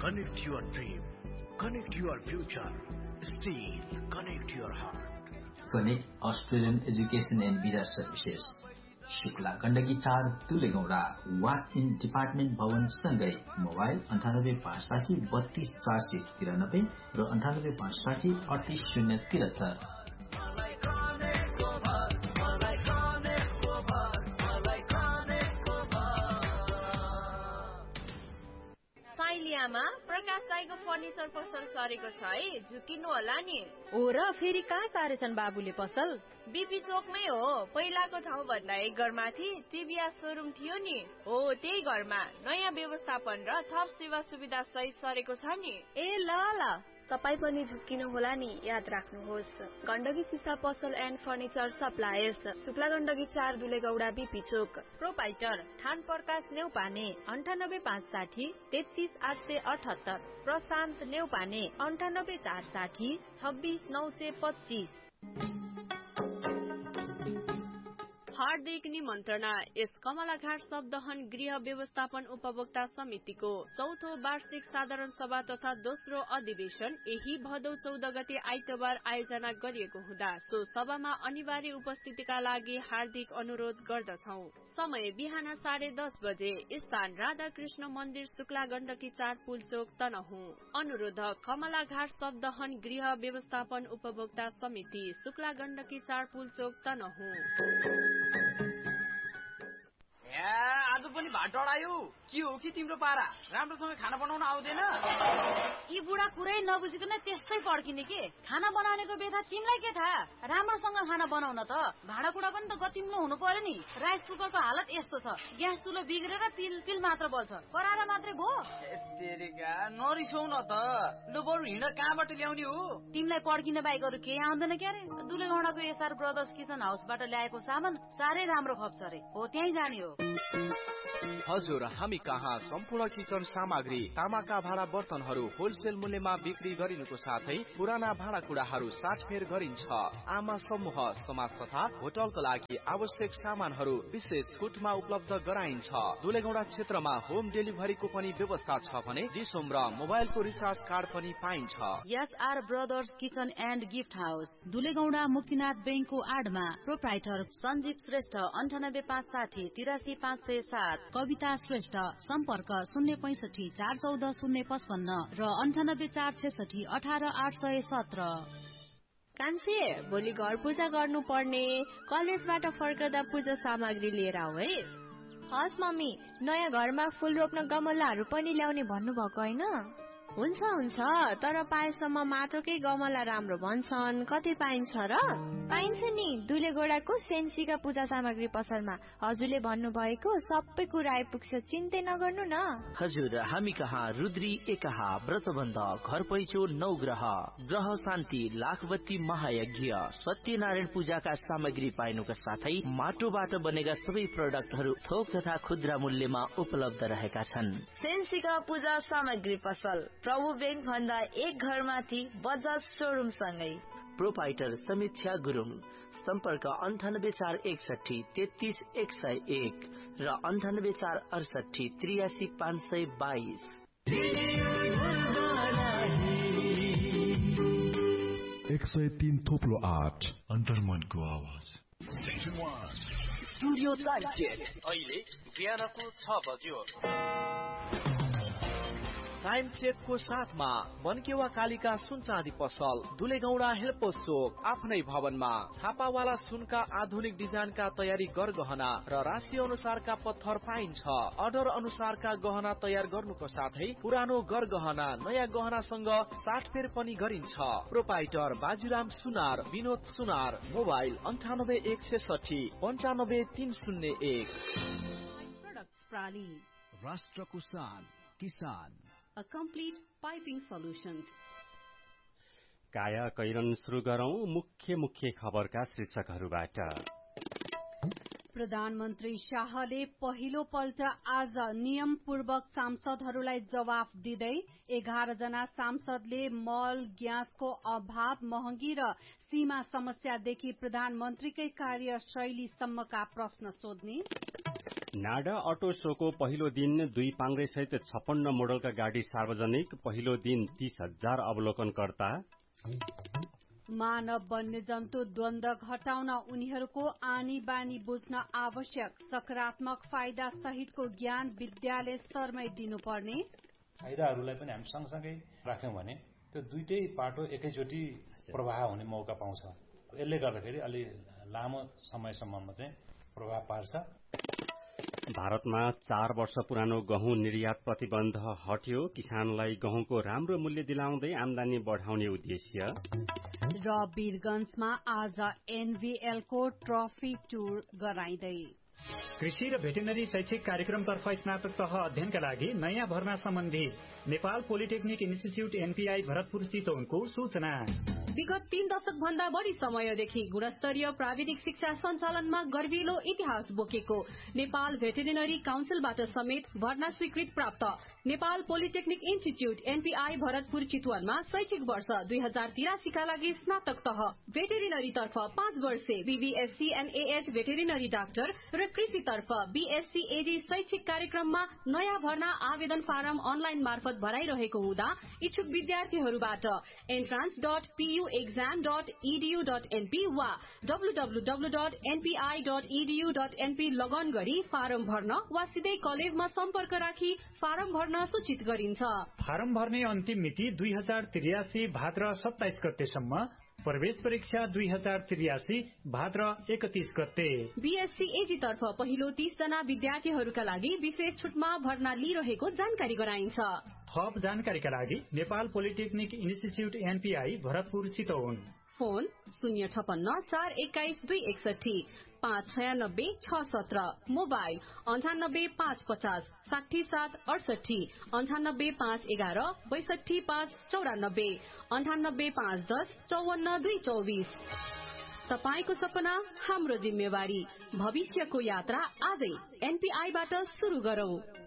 Connect your dream. Connect your future. Steel. Connect your heart. Connect Australian Education and Visa Services. Shukla Gandaki 4 तुलेगौडा walk in department भवन सँगै mobile 9856 32 493 र 9856 38 073। साइलियामा प्रकाश राईको furniture पसल सरेको छ है, झुकिनु होला नि। हो र फेरि कहाँ सारेछन् बाबुले पसल? बीपी चोकमै हो। पहिलाको ठाउँ भन्दा एक घरमाथि टिभीएस शोरूम थियो नि, हो त्यही घरमा नयाँ व्यवस्थापन र थप सेवा सुविधा सहित सरेको छ नि। ए ल तपाई पनि झुकिनु होला नि, याद राख्नुहोस्। गण्डकी सिसा पसल and furniture suppliers, Shukla Gandaki 4 दुलेगौडा BP Chowk. Proprietor ठान प्रकाश नेउपाने 9856 33 878, प्रशान्त नेउपाने 98 460 26 925। हार्दिक निमन्त्रणा यस कमलाघाट शब्दहन गृह व्यवस्थापन उपभोक्ता समितिको चौथो वार्षिक साधारण सभा तथा दोस्रो अधिवेशन यही भदौ 14 गते आइतबार आयोजना गरिएको हुँदा सो सभामा अनिवार्य उपस्थितिका लागि हार्दिक अनुरोध गर्दछौ। समय बिहान 10:30 बजे, स्थान राधाकृष्ण मन्दिर शुक्ला गण्डकी 4 पुलचोक तनहुँ। अनुरोधक कमलाघाट शब्दहन गृह व्यवस्थापन उपभोक्ता समिति शुक्ला गण्डकी 4 पुलचोक तनहुँ। आज पनि भात डढायो, के हो कि तिम्रो पारा? राम्रोसँग खाना बनाउन आउँदैन? यी बुढा कुरै नबुझिकन त्यस्तै पड्किने के? खाना बनाउनेको बेथा तिमीलाई के थाहा? राम्रोसँग खाना बनाउन त भाँडाकुँडा पनि त गतिम्लो हुनु पर्यो नि। राइस कुकरको हालत यस्तो छ, ग्यास चुलो बिग्रेर पिल मात्र बल्छ, कराएर मात्रै भो। तेरेका नरिसौ न त, लु बरु हिँड, कहाँबाट ल्याउने हो? तिमीलाई पड्किने बाइक अरू केही आउँदैन क्यारे? दुलेगौडाको एसआर ब्रदर्स किचन हाउसबाट ल्याएको सामान साह्रै राम्रो खप्छ रे, हो त्यही जाने हो। हजुर, हामी कहाँ सम्पूर्ण किचन सामग्री, तामाका भाँडा बर्तनहरू होलसेल मूल्यमा बिक्री गरिनुको साथै पुराना भाँडाकुँडाहरू 60 फेर गरिन्छ। आमा समूह, समाज तथा होटलको लागि आवश्यक सामानहरू विशेष छुटमा उपलब्ध गराइन्छ। दुलेगौडा क्षेत्रमा होम डेलिभरीको पनि व्यवस्था छ भने डिसोम र मोबाइलको रिचार्ज कार्ड पनि पाइन्छ। SR brothers kitchen and gift house, दुलेगौडा Muktinath बैंकको आडमा। प्रोप्राइटर सञ्जीव श्रेष्ठ 98560 83 507। कविता श्रेष्ठ, सम्पर्क 065 414 055 र 98 466 18 817। कान्छे, भोलि घर पूजा गर्नु पर्ने, कलेजबाट फर्कदा पूजा सामग्री लिएर आऊ है। हस् मम्मी, नयाँ घरमा फूल रोप्न गमलाहरू पनि ल्याउने भन्नुभएको होइन? हुन्छ हुन्छ, तर पाएसम्म माटोकै गमला राम्रो भन्छन्, कति पाइन्छ र? पाइन्छ नि, दुलेगौडाको सेन्सीका पूजा सामग्री पसलमा। हजुरले भन्नुभएको सबै कुरा आइपुग्छ, चिन्तै नगर्नु न। हजुर, हामी कहाँ रुद्री एकाहा, व्रतबन्ध, घर पैचो, नवग्रह, ग्रह शान्ति, लाखबत्ती महायज्ञ, सत्यनारायण पूजाका सामग्री पाइनुका साथै माटोबाट बनेका सबै प्रोडक्टहरू थोक तथा खुद्रा मूल्यमा उपलब्ध रहेका छन्। सेन्सीका पूजा सामग्री पसल प्रभु बैंक भन्दा एक घरमाथि बजाज शोरूम सँगै। प्रोपाइटर समीक्षा गुरुङ, सम्पर्क 98461 33 101 र 98468 83 522। 103 थोप्लो 8 अन्तर्मनको आवाज। स्टुडियो टाइम चेक अहिले बिहानको 6 बज्यो। टाइम चेकको साथमा बनकेवा कालिका सुन चाँदी पसल, दुलेगौडा हेल्पोस चोक, आफ्नै भवनमा छापावाला सुनका आधुनिक डिजाइनका तयारी गरगहना र राशि अनुसारका पत्थर पाइन्छ। अर्डर अनुसारका गहना तयार गर्नुको साथै पुरानो गरगहना नयाँ गहनासँग 60 फेर पनि गरिन्छ। प्रोपाइटर बाजीराम सुनार, विनोद सुनार, मोबाइल 98 166 95 301। प्राली राष्ट्रको शान किसान, A complete piping solutions. काया कैरन सुरु गरौं मुख्य खबरका शीर्षकहरूबाट। प्रधानमन्त्री शाहले पहिलो पल्ट आज नियमपूर्वक सांसदहरूलाई जवाफ दिँदै 11 जना सांसदले मल, ग्यासको अभाव, महँगी र सीमा समस्यादेखि प्रधानमन्त्रीकै कार्यशैलीसम्मका प्रश्न सोध्ने। नाडा अटो शोको पहिलो दिन 2 पाङ्ग्रे सहित 56 मोडलका गाडी सार्वजनिक, पहिलो दिन 30,000 अवलोकनकर्ता। मानव वन्यजन्तु द्वन्द्व घटाउन उनीहरूको आनी बानी बुझ्न आवश्यक, सकारात्मक फाइदा सहितको ज्ञान विद्यालय स्तरमै दिनुपर्ने। फाइदाहरूलाई पनि हामी सँगसँगै राख्यौं भने त्यो दुईटै पाटो एकैचोटि प्रवाह हुने मौका पाउँछ। यसले गर्दाखेरि अलि लामो समयसम्ममा चाहिँ प्रभाव पार्छ। भारतमा 4 वर्ष पुरानो गहुँ निर्यात प्रतिबन्ध हट्यो, किसानलाई गहुँको राम्रो मूल्य दिलाउँदै आमदानी बढाउने उद्देश्य। र वीरगन्जमा आज एनभीएल को ट्रफी टुर गराइँदै। कृषि र भेटेनरी शैक्षिक कार्यक्रमतर्फ स्नातक तह अध्ययनका लागि नयाँ भर्ना सम्बन्धी Nepal polytechnic institute NPI Bharatpur चितवनको सूचना। विगत 3 दशक भन्दा बढी समयदेखि गुणस्तरीय प्राविधिक शिक्षा सञ्चालनमा गर्विलो इतिहास बोकेको नेपाल भेटेरिनरी काउन्सिलबाट समेत भर्ना स्वीकृत प्राप्त Nepal polytechnic institute NPI Bharatpur चितवनमा शैक्षिक वर्ष 2083 का लागि स्नातक तह भेटेरिनरी तर्फ 5 वर्षे बीबीएससी एनएएच भेटेरिनरी डाक्टर र कृषि तर्फ बीएससी एडी शैक्षिक कार्यक्रममा नयाँ भर्ना आवेदन फारम अनलाइन मार्फत भराइरहेको हुँदा इच्छुक विद्यार्थीहरूबाट entrance.puexam.edu.np वा www.npi.edu.np लगन गरी फारम भर्न वा सिधै कलेजमा सम्पर्क राखी फारम भर्न सूचित गरिन्छ। फारम भर्ने अन्तिम मिति 2083 भाद्र 27 गतेसम्म, प्रवेश परीक्षा 2083 भाद्र 31 गते। बीएससी एजी तर्फ पहिलो 30 जना विद्यार्थीहरूका लागि विशेष छुटमा भर्ना लिइरहेको जानकारी गराइन्छ। थप जानकारीका लागि Nepal polytechnic institute NPI Bharatpur Chitwan, phone 056411261 596 617, mobile 98 550 67 68 98 511 62 594 98 510 54 224। तपाईको सपना हाम्रो जिम्मेवारी, भविष्यको यात्रा आजै एनपीआईबाट सुरु गरौं।